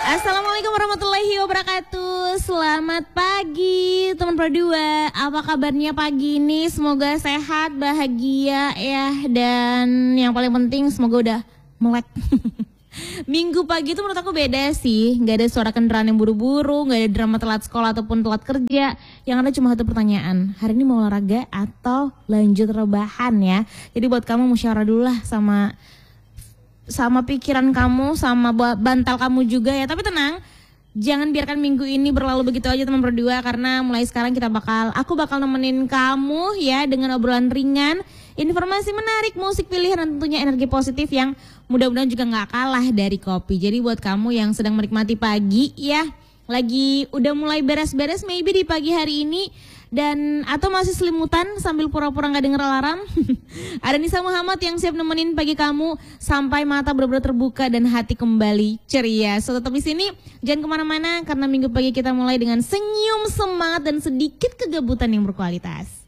Assalamualaikum warahmatullahi wabarakatuh. Selamat pagi teman Pro2. Apa kabarnya pagi ini? Semoga sehat, bahagia ya. Dan yang paling penting semoga udah melek. Minggu pagi itu menurut aku beda sih. Gak ada suara kendaraan yang buru-buru, gak ada drama telat sekolah ataupun telat kerja. Yang ada cuma satu pertanyaan, hari ini mau olahraga atau lanjut rebahan ya. Jadi buat kamu musyawarah dulu lah sama pikiran kamu, sama bantal kamu juga ya. Tapi tenang, jangan biarkan minggu ini berlalu begitu aja teman berdua. Karena mulai sekarang aku bakal nemenin kamu ya dengan obrolan ringan, informasi menarik, musik pilihan, dan tentunya energi positif yang mudah-mudahan juga gak kalah dari kopi. Jadi buat kamu yang sedang menikmati pagi ya, lagi udah mulai beres-beres maybe di pagi hari ini, dan atau masih selimutan sambil pura-pura gak denger alarm. Ada Nisa Muhammad yang siap nemenin pagi kamu sampai mata benar-benar terbuka dan hati kembali ceria. So tetap di sini, jangan kemana-mana karena minggu pagi kita mulai dengan senyum, semangat, dan sedikit kegabutan yang berkualitas.